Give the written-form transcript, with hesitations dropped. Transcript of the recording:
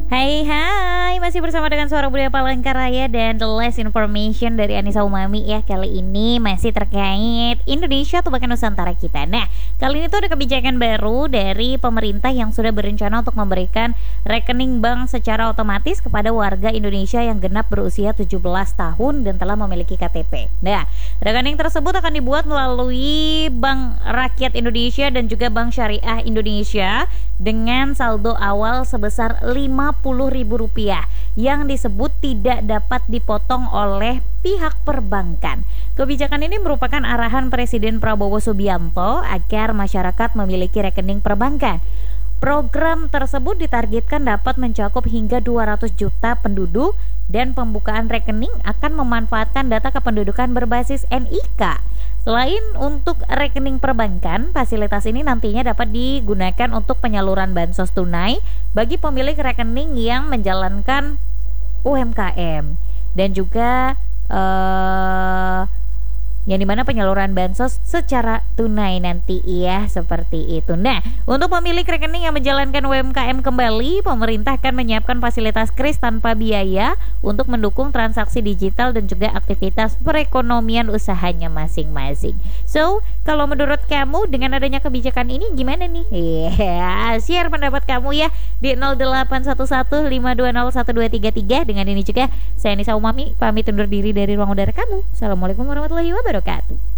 Hai hai, masih bersama dengan Suara Budaya Palangkaraya dan The Last Information dari Anissa Umami ya. Kali ini masih terkait Indonesia atau bahkan Nusantara kita. Nah, kali ini tuh ada kebijakan baru dari pemerintah yang sudah berencana untuk memberikan rekening bank secara otomatis kepada warga Indonesia yang genap berusia 17 tahun dan telah memiliki KTP. Nah, rekening tersebut akan dibuat melalui Bank Rakyat Indonesia dan juga Bank Syariah Indonesia dengan saldo awal sebesar Rp50.000 yang disebut tidak dapat dipotong oleh pihak perbankan. Kebijakan ini merupakan arahan Presiden Prabowo Subianto agar masyarakat memiliki rekening perbankan. Program tersebut ditargetkan dapat mencakup hingga 200 juta penduduk dan pembukaan rekening akan memanfaatkan data kependudukan berbasis NIK. Selain untuk rekening perbankan, fasilitas ini nantinya dapat digunakan untuk penyaluran bansos tunai bagi pemilik rekening yang menjalankan UMKM dan juga yang dimana penyaluran bansos secara tunai nanti ya, seperti itu. Nah, untuk pemilik rekening yang menjalankan UMKM kembali, pemerintah akan menyiapkan fasilitas kris tanpa biaya untuk mendukung transaksi digital dan juga aktivitas perekonomian usahanya masing-masing. So, kalau menurut kamu dengan adanya kebijakan ini gimana nih? Share pendapat kamu ya di 0811520123. Dengan ini juga saya Nisa Umami pamit undur diri dari ruang udara kamu. Assalamualaikum warahmatullahi wabarakatuh.